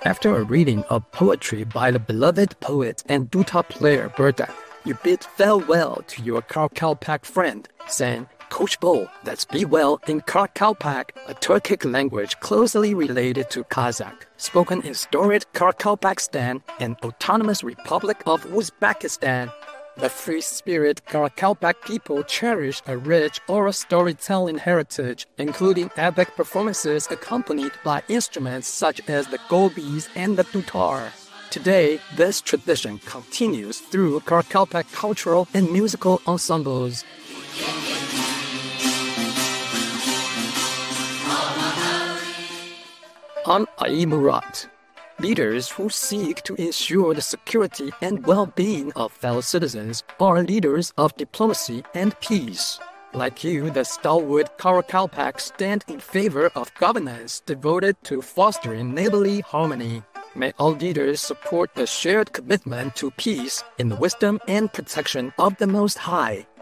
After a reading of poetry by the beloved poet and duta player Burdak, you bid farewell to your Karkalpak friend, saying, Coach Bo, let's be well in Karkalpak, a Turkic language closely related to Kazakh, spoken in storied Karkalpakstan and Autonomous Republic of Uzbekistan. The free-spirit Karkalpak people cherish a rich oral storytelling heritage, including epic performances accompanied by instruments such as the gobis and the dutar. Today, this tradition continues through Karkalpak cultural and musical ensembles. On Aimurat, leaders who seek to ensure the security and well-being of fellow citizens are leaders of diplomacy and peace. Like you, the stalwart Karakalpak stand in favor of governance devoted to fostering neighborly harmony. May all leaders support the shared commitment to peace in the wisdom and protection of the Most High.